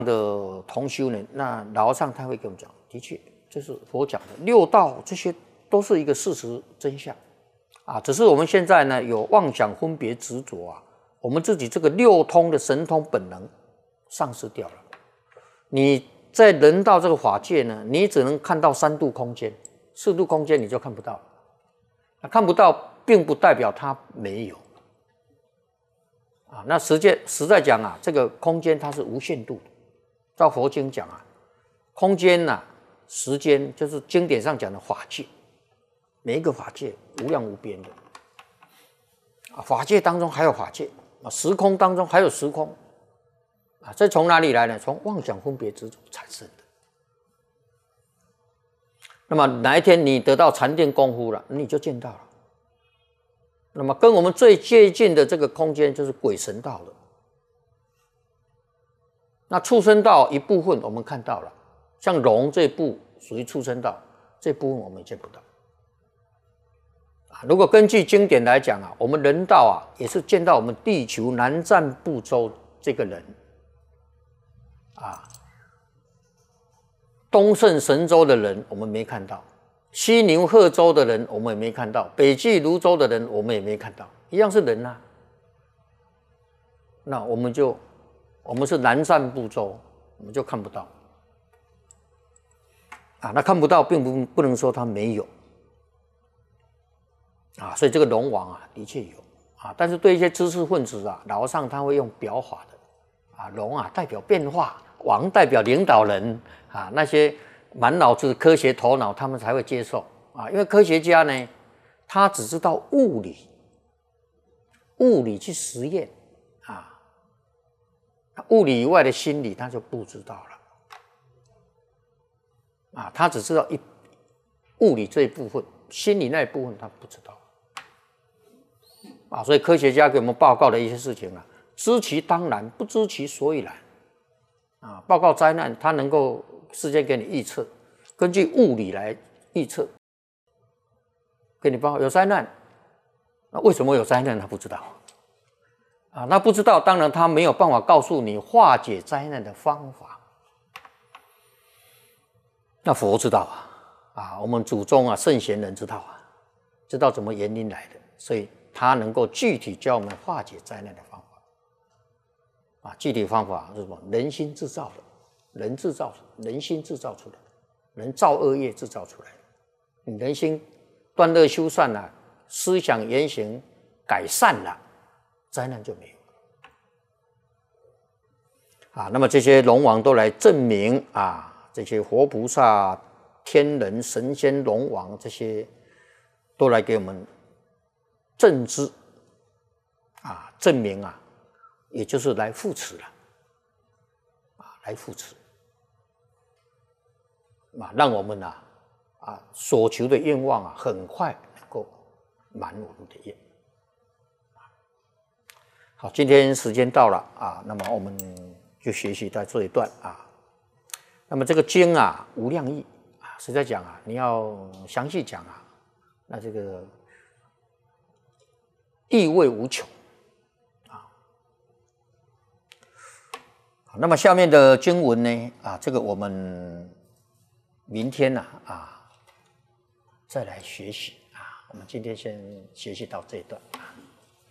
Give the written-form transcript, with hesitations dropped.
的同修呢，那老和尚他会跟我们讲，的确，这是佛讲的六道，这些都是一个事实真相啊。只是我们现在呢有妄想分别执着啊，我们自己这个六通的神通本能丧失掉了。你在人道这个法界呢，你只能看到三度空间，四度空间你就看不到了。那看不到，并不代表它没有啊。那实在讲啊，这个空间它是无限度的。照佛经讲啊，空间啊，时间就是经典上讲的法界，每一个法界无量无边的啊，法界当中还有法界啊，时空当中还有时空啊，这从哪里来呢？从妄想分别执着产生的。那么哪一天你得到禅定功夫了，你就见到了。那么跟我们最接近的这个空间就是鬼神道了。那畜生道一部分我们看到了，像龙这部属于畜生道，这部分我们见不到。如果根据经典来讲啊，我们人道啊也是见到我们地球南瞻部洲这个人啊，东胜神州的人我们没看到，西牛贺州的人我们也没看到，北俱泸州的人我们也没看到，一样是人啊。那我们是南瞻部洲，我们就看不到啊。那看不到，并不能说它没有啊。所以这个龙王啊，的确有啊。但是对一些知识分子啊，老和尚他会用表法的啊。龙啊代表变化，王代表领导人啊。那些满脑子科学头脑，他们才会接受啊。因为科学家呢，他只知道物理去实验啊。物理以外的心理他就不知道了啊，他只知道物理这一部分，心理那一部分他不知道啊。所以科学家给我们报告的一些事情啊，知其当然，不知其所以然啊。报告灾难，他能够事先给你预测，根据物理来预测，给你报告有灾难，那为什么有灾难他不知道啊。那不知道，当然他没有办法告诉你化解灾难的方法。那佛知道啊，我们祖宗啊，圣贤人知道啊，知道怎么原因来的，所以他能够具体教我们化解灾难的方法啊。具体方法是什么？人心制造的，人心制造出来，人造恶业制造出来。你人心断恶修善了，思想言行改善了，灾难就没有啊。那么这些龙王都来证明啊，这些活菩萨、天人、神仙、龙王这些都来给我们证知啊，证明啊，也就是来扶持了啊，来扶持啊，让我们所求的愿望啊，很快能够满我们的愿。好，今天时间到了啊，那么我们就学习到这一段啊。那么这个经啊，无量义啊，实在讲啊，你要详细讲啊，那这个意味无穷啊。那么下面的经文呢啊，这个我们明天再来学习啊。我们今天先学习到这一段啊。